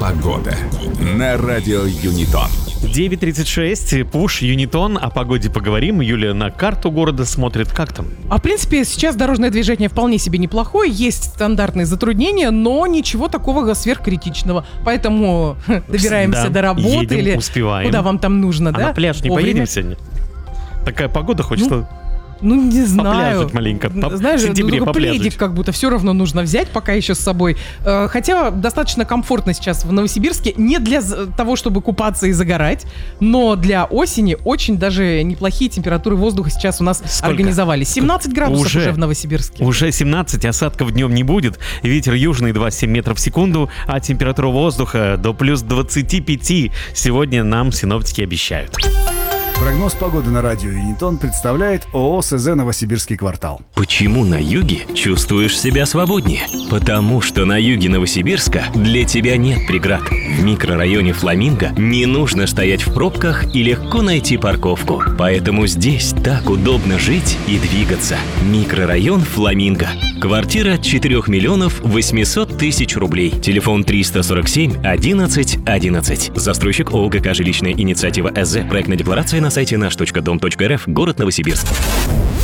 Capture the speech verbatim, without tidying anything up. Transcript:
Погода на радио Юнитон. девять тридцать шесть, Пуш, Юнитон. О погоде поговорим. Юлия на карту города смотрит. Как там? А в принципе, сейчас дорожное движение вполне себе неплохое. Есть стандартные затруднения, но ничего такого сверхкритичного. Поэтому добираемся Да, до работы едем, или успеваем. куда вам там нужно, А да? на пляж не Вовремя. поедем сегодня? Такая погода, хочется... Ну, не знаю. Попляжить маленько. По- Знаешь, в сентябре только попляжить. пледик как будто все равно нужно взять пока еще с собой. Э, Хотя достаточно комфортно сейчас в Новосибирске. Не для з- того, чтобы купаться и загорать, но для осени очень даже неплохие температуры воздуха сейчас у нас Сколько? организовались. семнадцать градусов уже, Уже? в Новосибирске. Уже семнадцать, осадков днем не будет. Ветер южный двадцать семь метров в секунду, а температура воздуха до плюс двадцать пять сегодня нам синоптики обещают. Прогноз погоды на радио Юнитон представляет ООО СЗ «Новосибирский квартал». Почему на юге чувствуешь себя свободнее? Потому что на юге Новосибирска для тебя нет преград. В микрорайоне Фламинго не нужно стоять в пробках и легко найти парковку. Поэтому здесь так удобно жить и двигаться. Микрорайон Фламинго. Квартира от четырех миллионов восемьсот тысяч рублей. Телефон триста сорок семь одиннадцать одиннадцать. Застройщик ООО ГК «Жилищная инициатива СЗ». Проектная декларация на сайте наш точка дом точка рф. Город Новосибирск.